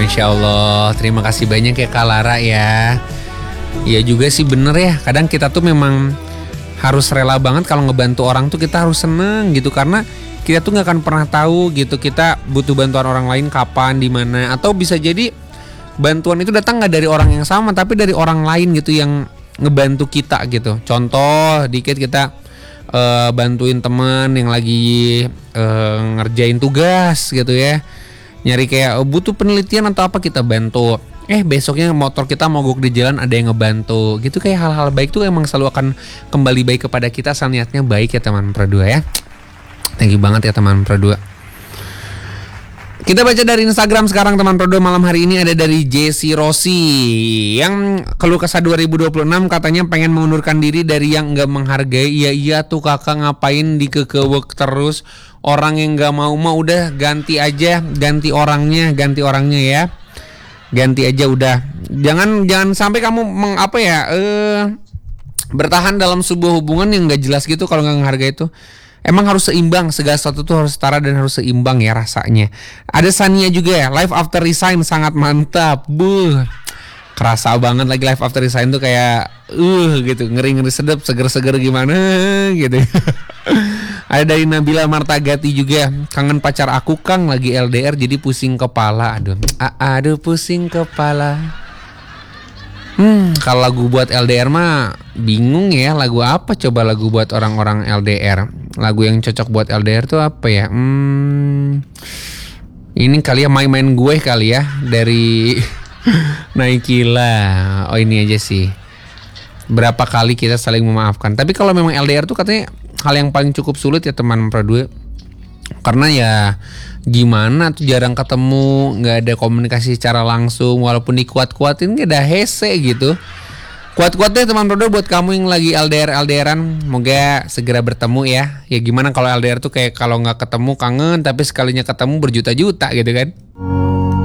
Masya Allah. Terima kasih banyak ya Kak Lara ya. Iya juga sih bener ya. Kadang kita tuh memang harus rela banget kalau ngebantu orang tuh kita harus seneng gitu. Karena kita tuh gak akan pernah tahu gitu kita butuh bantuan orang lain kapan, di mana. Atau bisa jadi bantuan itu datang gak dari orang yang sama, tapi dari orang lain gitu yang ngebantu kita gitu. Contoh dikit, kita bantuin teman yang lagi ngerjain tugas gitu ya, nyari kayak butuh penelitian atau apa, kita bantu. Besoknya motor kita mogok di jalan, ada yang ngebantu gitu. Kayak hal-hal baik tuh emang selalu akan kembali baik kepada kita asal niatnya baik ya teman Pro 2 ya. Thank you banget ya teman Pro 2. Kita baca dari Instagram sekarang teman Pro 2. Malam hari ini ada dari Jesse Rossi yang keluh kesah 2026, katanya pengen mengundurkan diri dari yang gak menghargai. Iya tuh kakak, ngapain dikekewek terus. Orang yang gak mau mah udah ganti aja, ganti orangnya ya. Ganti aja udah. Jangan sampai kamu bertahan dalam sebuah hubungan yang gak jelas gitu kalau gak menghargai itu. Emang harus seimbang, segala sesuatu tuh harus setara dan harus seimbang ya rasanya. Ada Sania juga ya, life after resign sangat mantap. Kerasa banget lagi life after resign tuh kayak gitu, ngeri-ngeri sedap, seger-seger gimana gitu. Ada dari Nabila Martagati juga, kangen pacar aku Kang, lagi LDR jadi pusing kepala. Aduh pusing kepala. Kalau lagu buat LDR mah bingung ya, lagu apa coba lagu buat orang-orang LDR? Lagu yang cocok buat LDR tuh apa ya? Ini kali ya, main-main gue kali ya, dari Naikila. Oh ini aja sih. Berapa kali kita saling memaafkan. Tapi kalau memang LDR tuh katanya hal yang paling cukup sulit ya teman Pro 2. Karena ya gimana tuh, jarang ketemu, gak ada komunikasi secara langsung. Walaupun dikuat-kuatin gak ada hese gitu. Kuat-kuat deh teman Pro 2 buat kamu yang lagi LDR-LDRan. Moga segera bertemu ya. Ya gimana kalau LDR tuh kayak kalau gak ketemu kangen, tapi sekalinya ketemu berjuta-juta gitu kan.